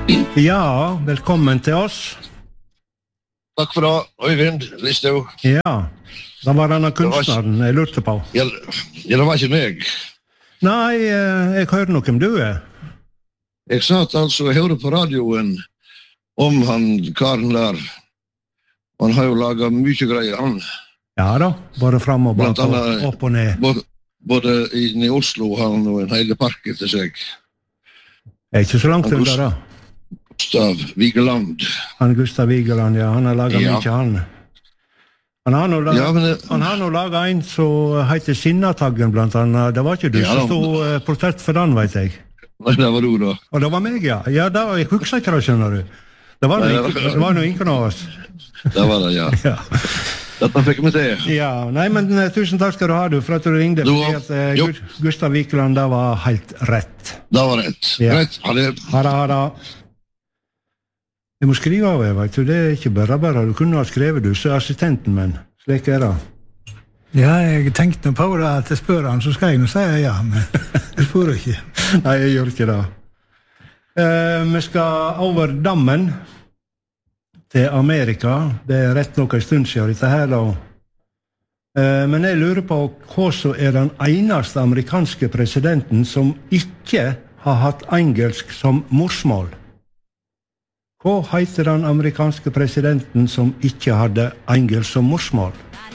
Ja, velkommen til oss. Takk for det, Øyvind Listhaug. Ja, da var denne kunstneren jeg lurte på. Ja, det var ikke meg. Nei, jeg hører noe om du er. Jeg satt altså og hørte på radioen om han karen der. Han har jo laget mye greier, han. Ja da, bare frem og bak, opp og ned. Både i Oslo har han en hele park etter seg. Det er ikke så langt under da. Gustav Vigeland. Han Gustav Vigeland, ja, han har laget mye han. Han har nå laget en som heter Sinnataggen blant annet. Det var ikke du som stod portrett for den, vet jeg. Nei, det var du da. Og det var meg, ja. Ja, jeg husker ikke det, skjønner du. Det var noe ingen av oss. Det var det, ja. Ja. Dette fikk vi til. Ja, nei, men tusen takk skal du ha, for at du ringte. Gustav Vigeland, det var helt rett. Det var rett. Ja. Rett, ha det. Ha det. Jeg må skrive av, vet du. Det er ikke bare. Du kunne ha skrevet, du, så assistenten min. Slik er det. Ja, jeg tenkte på det at jeg spør han, så skal jeg nå si ja, men jeg spør ikke. Nei, jeg gjør ikke det. Vi skal over dammen til Amerika. Det er rett nok en stund siden dette her, da. Men jeg lurer på hva som er den eneste amerikanske presidenten som ikke har hatt engelsk som morsmål. Hva heter den amerikanske presidenten som ikke hadde engelsk som morsmål?